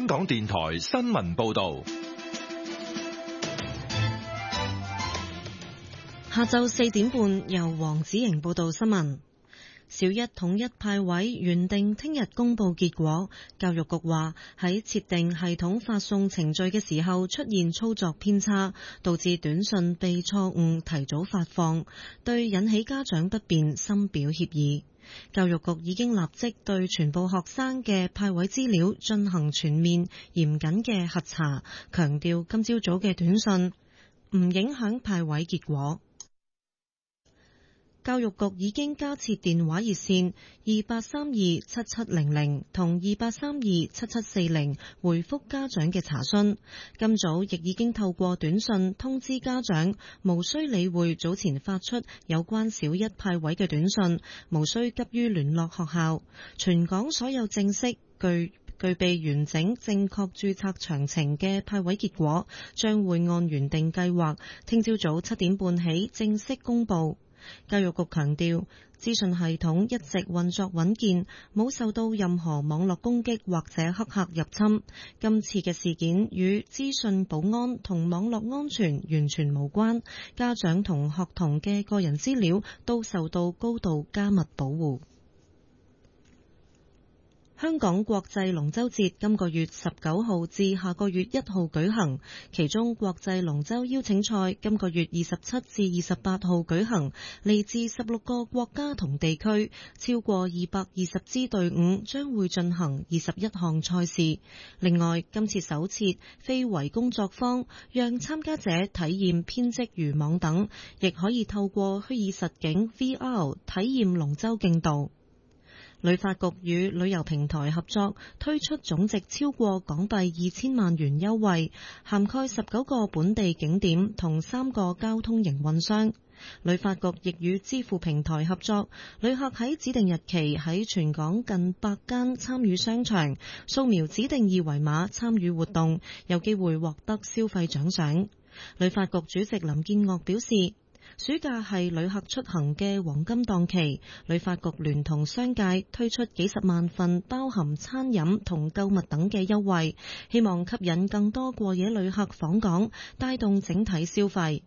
港電台新聞報道。 下晝4點半，由黃子瑩報道新聞。小一統一派位原定聽日公佈結果，教育局話喺設定系統發送程序嘅時候出現操作偏差，導致短信被錯誤提早發放，對引起家長不便深表歉意。教育局已經立即對全部學生嘅派位資料進行全面嚴謹嘅核查，強調今朝早嘅短信唔影響派位結果。教育局已經加設電話熱線28327700同28327740回覆家長嘅查詢。今早亦已經透過短信通知家長，無需理會早前發出有關小一派位嘅短信，無需急於聯絡學校。全港所有正式具備完整正確註冊詳情嘅派位結果，將會按原定計劃，聽朝早7點半起正式公佈。教育局強調，資訊系統一直運作穩健，冇受到任何網絡攻擊或者黑客入侵。今次嘅事件與資訊保安同網絡安全完全無關，家長同學童嘅個人資料都受到高度加密保護。香港國際龍舟節今個月19號至下個月1號舉行，其中國際龍舟邀請賽今個月27至28號舉行，嚟自16個國家同地區，超過220支隊伍將會進行21項賽事。另外，今次首設非圍工作坊，讓參加者體驗編織漁網等，亦可以透過虛擬實境 VR 體驗龍舟競渡。旅發局與旅遊平台合作推出總值超過港幣2000萬元優惠，涵蓋19個本地景點同3個交通營運商。旅發局亦與支付平台合作，旅客喺指定日期喺全港近100間參與商場掃描指定二維碼參與活動，有機會獲得消費獎賞。旅發局主席林建岳表示，暑假係旅客出行嘅黃金檔期，旅發局聯同商界推出幾十萬份包含餐飲同購物等嘅優惠，希望吸引更多過夜旅客訪港，帶動整體消費。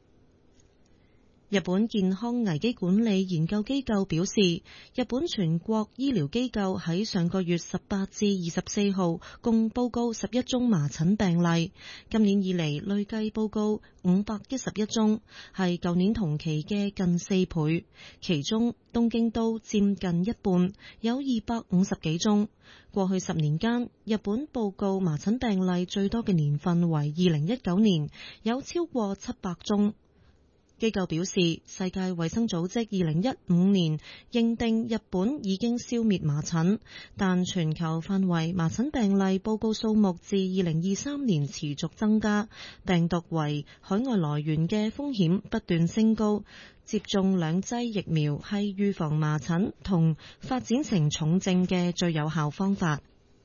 日本健康危機管理研究機構表示，日本全國醫療機構喺上個月18至24號共報告11宗麻疹病例，今年以嚟累計報告511宗，係舊年同期嘅近4倍。其中東京都佔近一半，有250幾宗。過去10年間，日本報告麻疹病例最多嘅年份為2019年，有超過700宗。機構表示，世界衛生組織2015年認定日本已經消滅麻疹，但全球範圍麻疹病例報告數目自2023年持續增加，病毒為海外來源嘅風險不斷升高。接種2劑疫苗係預防麻疹同發展成重症嘅最有效方法。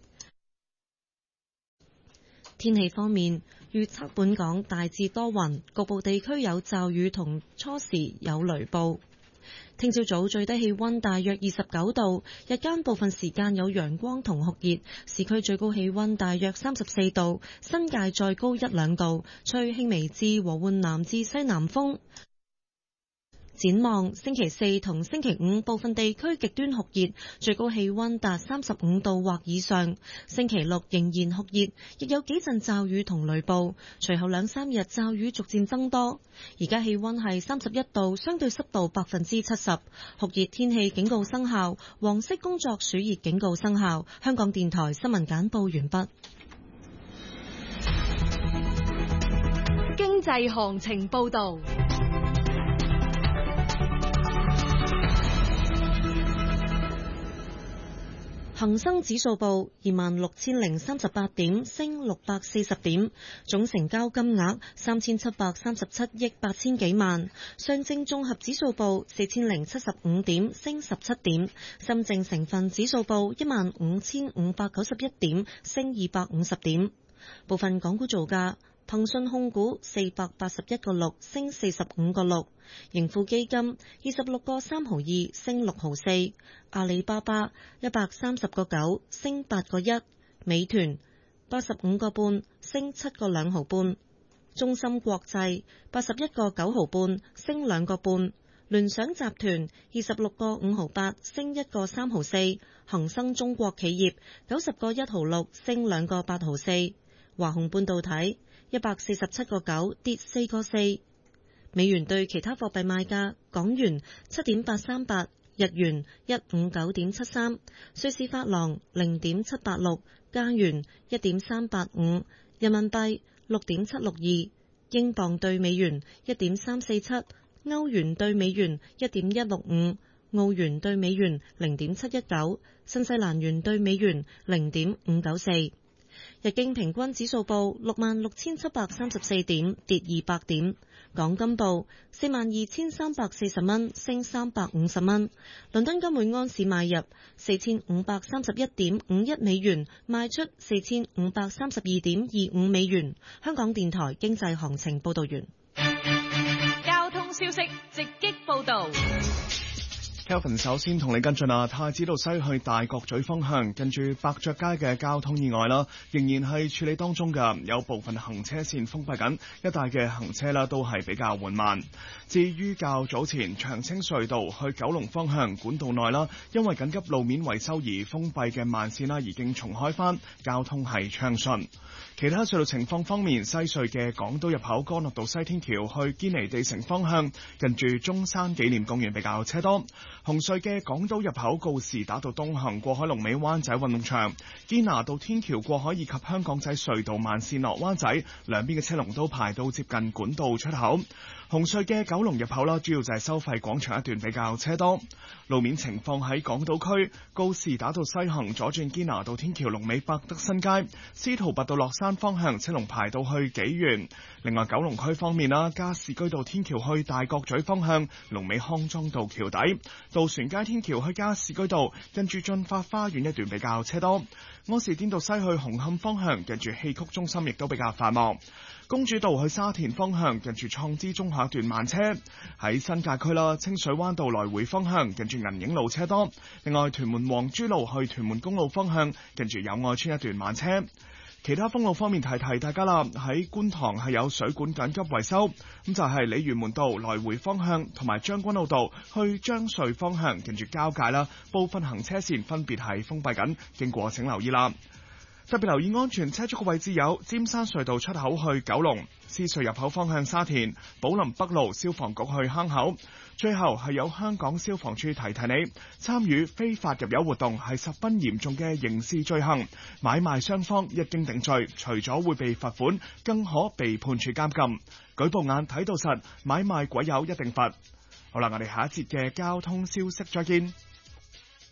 天氣方面，預測本港大致多雲，局部地區有驟雨同初時有雷暴。聽朝早最低氣溫大約29度，日間部分時間有陽光同酷熱，市區最高氣溫大約34度，新界再高1-2度，吹輕微至和緩南至西南風。展望星期4同星期5，部分地區極端酷熱，最高氣溫達35度或以上。星期6仍然酷熱，亦有幾陣驟雨同雷暴。隨後2-3日驟雨逐漸增多。而家氣溫係31度，相對濕度70%。酷熱天氣警告生效，黃色工作暑熱警告生效。香港電台新聞簡報完畢。 經濟行情報道。 恒生指數報26,038點，升640點，總成交金額3737億8千幾萬。上證綜合指數報4075點，升17點。深證成分指數報15591點，升250點。部分港股造價。騰訊控股481個6升45個6，盈富基金26個3毫2升6毫4，阿里巴巴130個9升8個1，美團 85個半，升7個2毫半；中芯國際81個9毫半，升2個半；聯想集團26個5毫8，升1個3毫4；恒生中國企業90個1毫6，升2個8毫4；華虹半導體147個9，跌4個4。美元對其他貨幣賣價：港元7.838，日元159.73，瑞士法郎0.786，加元1.385，人民幣6.762，英鎊對美元1.347，歐元對美元1.165，澳元對美元0.719，新西蘭元對美元0.594。日經平均指數報66,734點，跌200點。港金報42,340蚊，升350蚊。倫敦金每安士買入4,531.51美元，賣出4,532.25美元。香港電台經濟行情報道完。 交通消息直擊報道。 Kelvin 首先同你跟進太子道西去大角咀方向，近住百爵街嘅交通意外啦，仍然係處理當中嘅，有部分行車線封閉緊，一帶嘅行車啦都係比較緩慢。至於較早前長青隧道去九龍方向管道內啦，因為緊急路面維修而封閉嘅慢線啦，已經重開返，交通係暢順。其他隧道情況方面，西隧嘅港島入口干諾道西天橋去堅尼地城方向，近住中山紀念公園比較車多。紅隧嘅港島入口告士打道東行過海龍尾灣仔運動場，堅拿道天橋過海以及香港仔隧道慢線落灣仔，兩邊嘅車龍都排到接近管道出口。紅隧嘅九龍入口啦，主要就係收費廣場一段比較車多。路面情況喺港島區，告士打道西行左轉堅拿道天橋龍尾百德新街，司徒拔道落山方向車龍排到去紀元。另外九龍區方面啦，加士居道天橋去大角咀方向龍尾康莊道橋底，渡船街天橋去加士居道跟住駿發花園一段比較車多。柯士甸道西去紅磡方向近住戲曲中心亦都比較繁忙。公主道去沙田方向近住創知中學一段慢車。喺新界區啦，清水灣道來回方向近住銀影路車多。另外屯門黃珠路去屯門公路方向近住友愛村一段慢車。其他封路方面提大家啦，喺觀塘係有水管緊急維修，咁就係鯉魚門道來回方向同埋將軍澳道去將隧方向近住交界啦，部分行車線分別係封閉緊，經過請留意啦。特別留意安全車速嘅位置有尖山隧道出口去九龍、獅隧入口方向沙田、寶林北路消防局去坑口。最後係有香港消防處提你，參與非法入油活動係十分嚴重嘅刑事罪行，買賣雙方一經定罪，除咗會被罰款，更可被判處監禁。舉報眼睇到實，買賣鬼友一定罰。好啦，我哋下一節嘅交通消息再見。